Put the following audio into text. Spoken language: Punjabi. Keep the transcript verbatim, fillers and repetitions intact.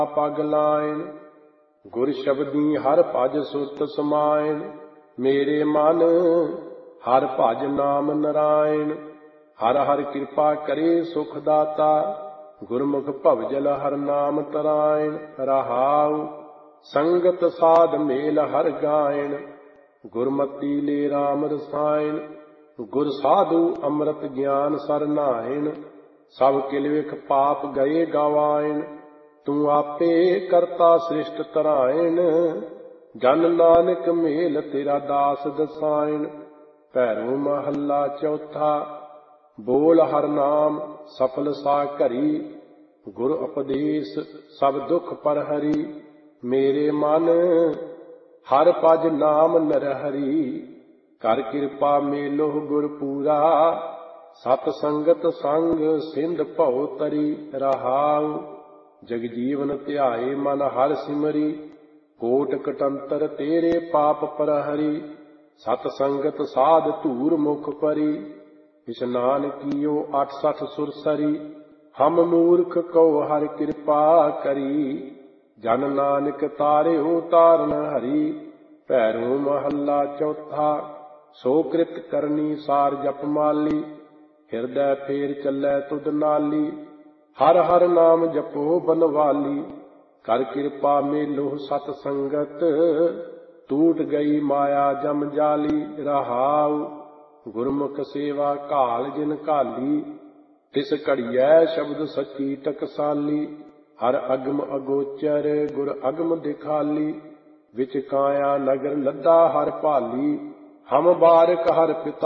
ਪਗ ਲਾਇਨ। ਗੁਰ ਸ਼ਬਦੀ ਹਰ ਭਜ ਸੁਰਤ ਸਮਾਇਨ। ਮੇਰੇ ਮਨ ਹਰ ਭਜ ਨਾਮ ਨਰਾਇਣ। ਹਰ ਹਰ ਕਿਰਪਾ ਕਰੇ ਸੁਖ ਦਾਤਾ। ਗੁਰਮੁਖ ਭਵਜਲ ਹਰ ਨਾਮ ਤਰਾਇਣ। ਰਹਾਉ ਸੰਗਤ ਸਾਧ ਮੇਲ ਹਰ ਗਾਇਣ। ਗੁਰਮਤੀ ਲੈ ਰਾਮ ਰਸਾਇਣ। ਗੁਰ ਸਾਧੂ ਅੰਮ੍ਰਿਤ ਗਿਆਨ ਸਰ ਨਾਇਣ। ਸਭ ਕਿਲ ਵਿਖ ਪਾਪ ਗਏ ਗਵਾਇਣ। ਤੂੰ ਆਪੇ ਕਰਤਾ ਸ੍ਰਿਸ਼ਟ ਤਰਾਇਣ। ਜਨ ਨਾਨਕ ਮੇਲ ਤੇਰਾ ਦਾਸ ਦਸਾਇਣ। ਭੈਰੋ ਮਹੱਲਾ ਚੌਥਾ। ਬੋਲ ਹਰ ਨਾਮ ਸਫਲ ਸਾ ਘਰੀ। ਗੁਰ ਉਪਦੇਸ਼ ਸਭ ਦੁਖ ਪਰ ਹਰੀ। ਮੇਰੇ ਮਨ ਹਰ ਭਜ ਨਾਮ ਨਰਹਰੀ। ਕਰ ਕਿਰਪਾ ਮੇਲੋ ਗੁਰ ਪੂਰਾ। ਸਤ ਸੰਗਤ ਸੰਗ ਸਿੰਧ ਭਉ ਤਰੀ। ਰਹਾਉ ਜਗਜੀਵਨ ਧਿਆਏ ਮਨ ਹਰ ਸਿਮਰੀ। ਕੋਟ ਕਟੰਤਰ ਤੇਰੇ ਪਾਪ ਪ੍ਰਹਰੀ। ਸਤ ਸੰਗਤ ਸਾਧ ਧੂਰ ਮੁਖ ਪਰੀ। ਇਸ਼ਨਾਨ ਕੀਓ ਅਠ ਸਠ ਸੁਰਸਰੀ। ਹਮ ਮੂਰਖ ਕਉ ਹਰ ਕਿਰਪਾ ਕਰੀ। ਜਨ ਨਾਨਕ ਤਾਰਿਓ ਤਾਰਨ ਹਰੀ। ਭੈਰੋ ਮਹੱਲਾ ਚੌਥਾ। ਸੋ ਕ੍ਰਿਤ ਕਰਨੀ ਸਾਰ ਜਪ ਮਾਲੀ। ਹਿਰਦੈ ਫੇਰ ਚੱਲੈ ਤੁਧ ਨਾਲੀ। ਹਰ ਹਰ ਨਾਮ ਜਪੋ ਬਨਵਾਲੀ। ਕਰ ਕਿਰਪਾ ਮੇਲੋ ਸਤ ਸੰਗਤ। ਟੂਟ ਗਈ ਮਾਇਆ ਜਮ ਜਾਲੀ। ਰਹਾਉ ਗੁਰਮੁਖ ਸੇਵਾ ਘਾਲ ਜਿਨ ਘਾਲੀ। ਤਿਸ ਘੜੀਐ ਸ਼ਬਦ ਸੱਚੀ ਟਕਸਾਲੀ। ਹਰ ਅਗਮ ਅਗੋਚਰ ਗੁਰ ਅਗਮ ਦਿਖਾਲੀ। ਵਿਚ ਕਾਇਆ ਨਗਰ ਲੱਦਾ ਹਰ ਭਾਲੀ। ਹਮ ਬਾਰਕ ਹਰ ਪਿਤਾ